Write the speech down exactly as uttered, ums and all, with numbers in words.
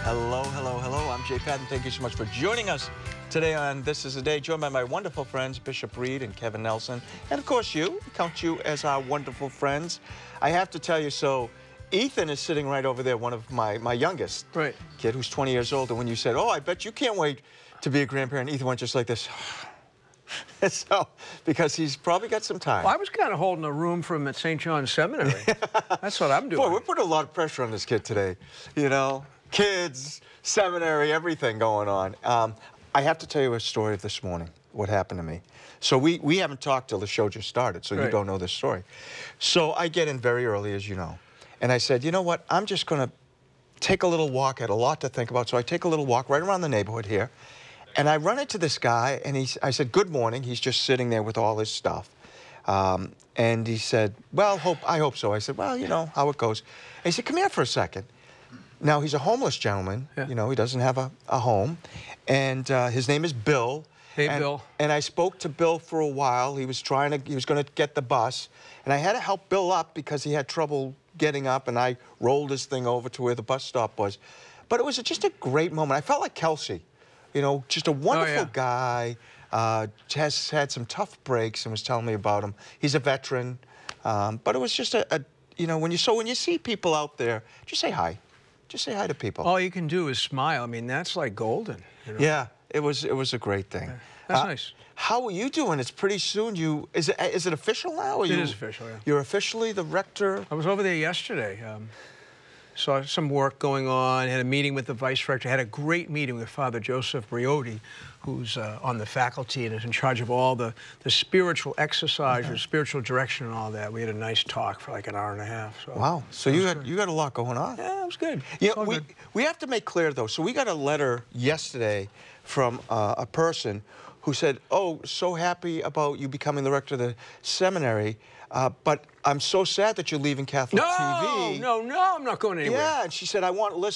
Hello, hello, hello. I'm Jay Patton. Thank you so much for joining us today on This Is the Day, joined by my wonderful friends, Bishop Reed and Kevin Nelson. And, of course, you. We count you as our wonderful friends. I have to tell you, so Ethan is sitting right over there, one of my, my youngest right. kid who's twenty years old. And when you said, oh, I bet you can't wait to be a grandparent, Ethan went just like this. So, because he's probably got some time. Well, I was kind of holding a room for him at Saint John's Seminary. That's what I'm doing. Boy, we're putting a lot of pressure on this kid today. You know, kids, seminary, everything going on. Um, I have to tell you a story of this morning, what happened to me. So we, we haven't talked till the show just started, so right. you don't know this story. So I get in very early, as you know. And I said, you know what, I'm just going to take a little walk. I had a lot to think about. So I take a little walk right around the neighborhood here. And I run into this guy, and he's, I said, good morning. He's just sitting there with all his stuff. Um, and he said, well, hope, I hope so. I said, well, you know how it goes. And he said, come here for a second. Now, he's a homeless gentleman. Yeah. You know, he doesn't have a, a home. And uh, his name is Bill. Hey, and, Bill. And I spoke to Bill for a while. He was trying to, he was going to get the bus. And I had to help Bill up because he had trouble getting up, and I rolled his thing over to where the bus stop was. But it was just a great moment. I felt like Kelsey. You know, just a wonderful oh, yeah. guy, uh, has had some tough breaks and was telling me about him. He's a veteran, um, but it was just a, a, you know, when you, so when you see people out there, just say hi. Just say hi to people. All you can do is smile. I mean, that's like golden. You know? Yeah, it was, it was a great thing. Yeah. That's uh, nice. How are you doing? It's pretty soon. You, is it, is it official now? Or It you, is official, yeah. You're officially the rector? I was over there yesterday. Um, Saw some work going on, had a meeting with the vice rector, had a great meeting with Father Joseph Briotti, who's uh, on the faculty and is in charge of all the, the spiritual exercises, okay. spiritual direction and all that. We had a nice talk for like an hour and a half. So wow, so you got, you got a lot going on. Yeah, it was good. Yeah, we, good. we have to make clear, though, so we got a letter yesterday from uh, a person who said, oh, so happy about you becoming the rector of the seminary, uh, but I'm so sad that you're leaving Catholic no, T V. No, no, no, I'm not going anywhere. Yeah, and she said, I want listeners